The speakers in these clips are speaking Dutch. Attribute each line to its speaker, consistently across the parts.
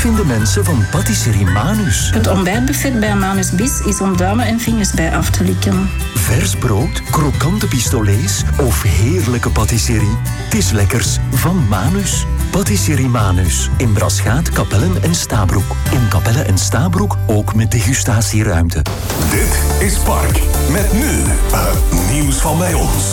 Speaker 1: vinden mensen van Patisserie Manus?
Speaker 2: Het ontbijtbuffet bij Manus Bis is om duimen en vingers bij af te likken.
Speaker 1: Vers brood, krokante pistolets of heerlijke patisserie? Het is lekkers van Manus. Patisserie Manus. In Braschaat, Kapellen en Stabroek. In Kapellen en Stabroek ook met degustatieruimte.
Speaker 3: Dit is Park. Met nu het nieuws van bij ons.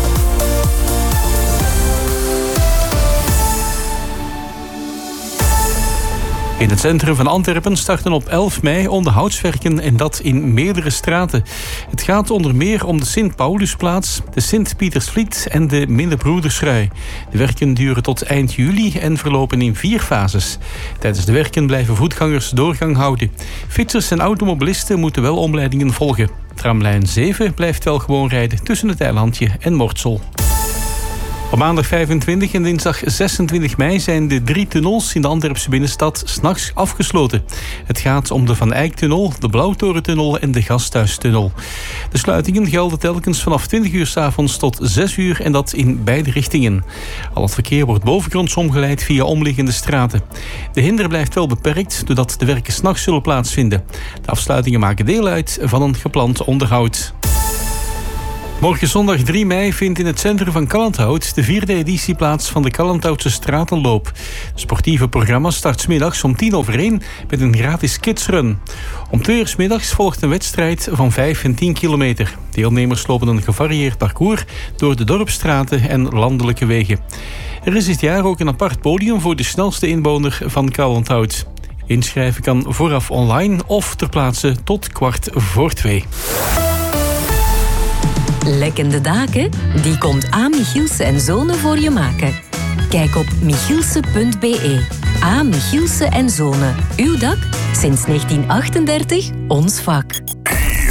Speaker 4: In het centrum van Antwerpen starten op 11 mei onderhoudswerken en dat in meerdere straten. Het gaat onder meer om de Sint-Paulusplaats, de Sint-Pietersvliet en de Minnebroedersrui. De werken duren tot eind juli en verlopen in 4 fases. Tijdens de werken blijven voetgangers doorgang houden. Fietsers en automobilisten moeten wel omleidingen volgen. Tramlijn 7 blijft wel gewoon rijden tussen het eilandje en Mortsel. Op maandag 25 en dinsdag 26 mei zijn de 3 tunnels in de Antwerpse binnenstad 's nachts afgesloten. Het gaat om de Van Eycktunnel, de Blauwtorentunnel en de Gasthuistunnel. De sluitingen gelden telkens vanaf 20 uur 's avonds tot 6 uur en dat in beide richtingen. Al het verkeer wordt bovengronds omgeleid via omliggende straten. De hinder blijft wel beperkt doordat de werken 's nachts zullen plaatsvinden. De afsluitingen maken deel uit van een gepland onderhoud. Morgen zondag 3 mei vindt in het centrum van Kalenthout de 4e editie plaats van de Kalenthoutse Stratenloop. Het sportieve programma start 's middags om 1:10 met een gratis kidsrun. Om 2 uur 's middags volgt een wedstrijd van 5 en 10 kilometer. Deelnemers lopen een gevarieerd parcours door de dorpsstraten en landelijke wegen. Er is dit jaar ook een apart podium voor de snelste inwoner van Kalenthout. Inschrijven kan vooraf online of ter plaatse tot 1:15.
Speaker 5: Lekkende daken? Die komt A. Michielsen en Zonen voor je maken. Kijk op michielsen.be. A. Michielsen en Zonen. Uw dak? Sinds 1938 ons vak.